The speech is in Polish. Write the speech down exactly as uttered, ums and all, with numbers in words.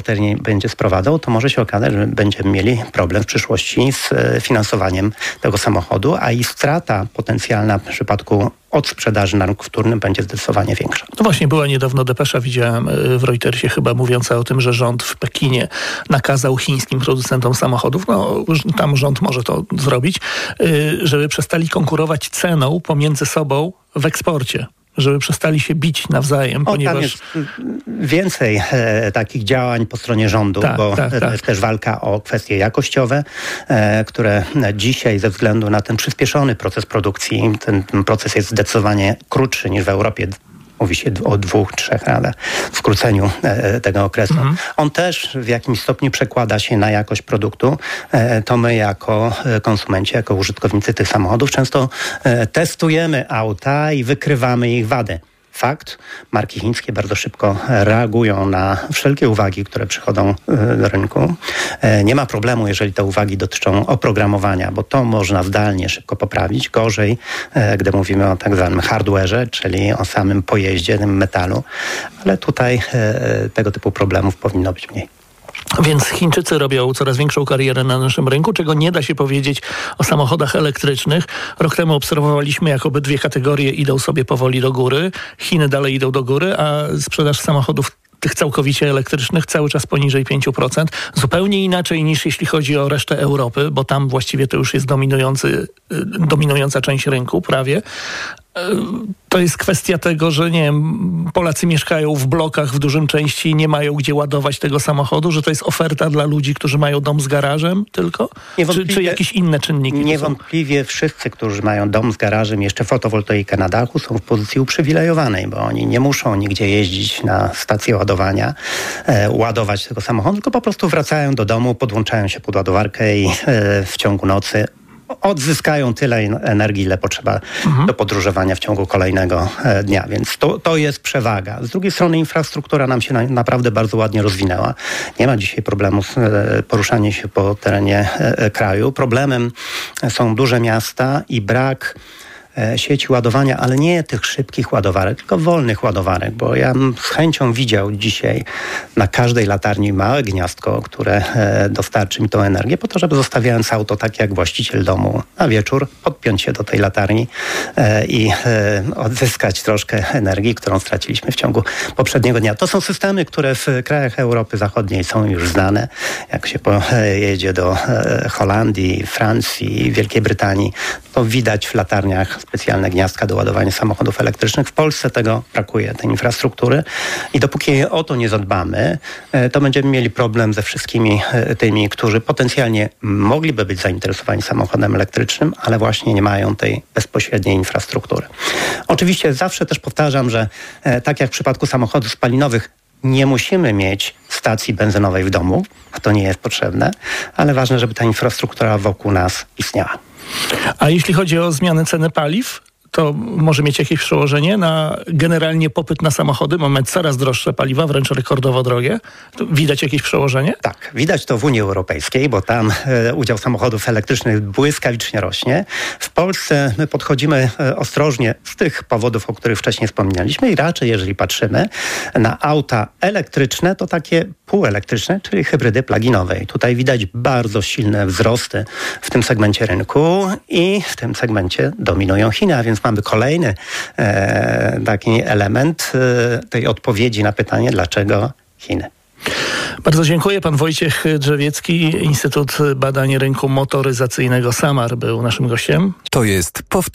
importer nie będzie sprowadzał, to może się okazać, że będziemy mieli problem w przyszłości z finansowaniem tego samochodu, a i strata potencjalna w przypadku od sprzedaży na rynku wtórnym będzie zdecydowanie większa. No właśnie, była niedawno depesza, widziałem w Reutersie chyba, mówiąca o tym, że rząd w Pekinie nakazał chińskim producentom samochodów, no tam rząd może to zrobić, żeby przestali konkurować ceną pomiędzy sobą w eksporcie. Żeby przestali się bić nawzajem, o, ponieważ... Tam jest więcej e, takich działań po stronie rządu, tak, bo tak, to tak. jest też walka o kwestie jakościowe, e, które dzisiaj ze względu na ten przyspieszony proces produkcji, ten, ten proces jest zdecydowanie krótszy niż w Europie. Mówi się o dwóch, trzech, ale w skróceniu e, tego okresu. Mhm. On też w jakimś stopniu przekłada się na jakość produktu. E, to my jako konsumenci, jako użytkownicy tych samochodów często e, testujemy auta i wykrywamy ich wady. Fakt, marki chińskie bardzo szybko reagują na wszelkie uwagi, które przychodzą do rynku. Nie ma problemu, jeżeli te uwagi dotyczą oprogramowania, bo to można zdalnie szybko poprawić. Gorzej, gdy mówimy o tak zwanym hardware'ze, czyli o samym pojeździe, tym metalu. Ale tutaj tego typu problemów powinno być mniej. Więc Chińczycy robią coraz większą karierę na naszym rynku, czego nie da się powiedzieć o samochodach elektrycznych. Rok temu obserwowaliśmy, jak obydwie kategorie idą sobie powoli do góry. Chiny dalej idą do góry, a sprzedaż samochodów tych całkowicie elektrycznych cały czas poniżej pięć procent. Zupełnie inaczej niż jeśli chodzi o resztę Europy, bo tam właściwie to już jest dominujący, dominująca część rynku prawie. To jest kwestia tego, że nie wiem, Polacy mieszkają w blokach w dużym części i nie mają gdzie ładować tego samochodu, że to jest oferta dla ludzi, którzy mają dom z garażem tylko? Czy, czy jakieś inne czynniki? Niewątpliwie wszyscy, którzy mają dom z garażem, jeszcze fotowoltaikę na dachu, są w pozycji uprzywilejowanej, bo oni nie muszą nigdzie jeździć na stację ładowania, e, ładować tego samochodu, tylko po prostu wracają do domu, podłączają się pod ładowarkę i e, w ciągu nocy odzyskają tyle energii, ile potrzeba mhm. do podróżowania w ciągu kolejnego dnia, więc to, to jest przewaga. Z drugiej strony infrastruktura nam się na, naprawdę bardzo ładnie rozwinęła. Nie ma dzisiaj problemu z e, poruszaniem się po terenie e, kraju. Problemem są duże miasta i brak sieci ładowania, ale nie tych szybkich ładowarek, tylko wolnych ładowarek, bo ja z chęcią widział dzisiaj na każdej latarni małe gniazdko, które dostarczy mi tą energię, po to, żeby zostawiając auto tak jak właściciel domu na wieczór, podpiąć się do tej latarni i odzyskać troszkę energii, którą straciliśmy w ciągu poprzedniego dnia. To są systemy, które w krajach Europy Zachodniej są już znane. Jak się pojedzie do Holandii, Francji, Wielkiej Brytanii, to widać w latarniach specjalne gniazdka do ładowania samochodów elektrycznych. W Polsce tego brakuje, tej infrastruktury. I dopóki o to nie zadbamy, to będziemy mieli problem ze wszystkimi tymi, którzy potencjalnie mogliby być zainteresowani samochodem elektrycznym, ale właśnie nie mają tej bezpośredniej infrastruktury. Oczywiście zawsze też powtarzam, że tak jak w przypadku samochodów spalinowych, nie musimy mieć stacji benzynowej w domu, a to nie jest potrzebne, ale ważne, żeby ta infrastruktura wokół nas istniała. A jeśli chodzi o zmianę ceny paliw, to może mieć jakieś przełożenie na generalnie popyt na samochody? Mamy coraz droższe paliwa, wręcz rekordowo drogie. To widać jakieś przełożenie? Tak, widać to w Unii Europejskiej, bo tam e, udział samochodów elektrycznych błyskawicznie rośnie. W Polsce my podchodzimy e, ostrożnie z tych powodów, o których wcześniej wspomnieliśmy i raczej, jeżeli patrzymy na auta elektryczne, to takie półelektryczne, czyli hybrydy plug-inowe. I tutaj widać bardzo silne wzrosty w tym segmencie rynku i w tym segmencie dominują Chiny, a więc mamy kolejny e, taki element e, tej odpowiedzi na pytanie, dlaczego Chiny. Bardzo dziękuję. Pan Wojciech Drzewiecki, Instytut Badań Rynku Motoryzacyjnego SAMAR był naszym gościem. To jest powtórka.